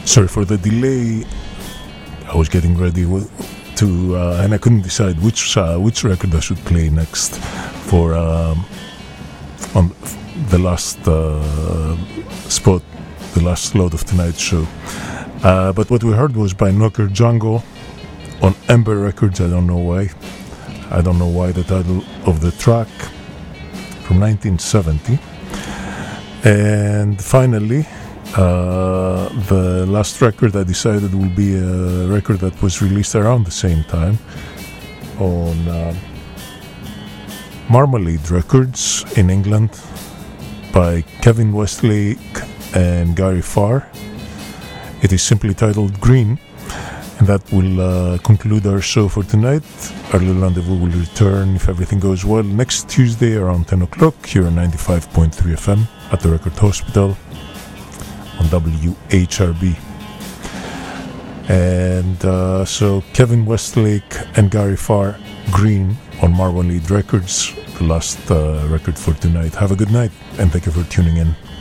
Sorry for the delay. I was getting ready to, and I couldn't decide which record I should play next for on the last spot, the last slot of tonight's show. But what we heard was by Knocker Django on Ember Records. I don't know why. I don't know why the title of the track from 1970. And finally, the last record I decided will be a record that was released around the same time on Marmalade Records in England by Kevin Westlake and Gary Farr. It is simply titled Green, and that will conclude our show for tonight. Our little rendezvous will return, if everything goes well, next Tuesday around 10 o'clock here on 95.3 FM at the Record Hospital on WHRB. And so Kevin Westlake and Gary Farr, Green on Marmalade Records, the last record for tonight. Have a good night, and thank you for tuning in.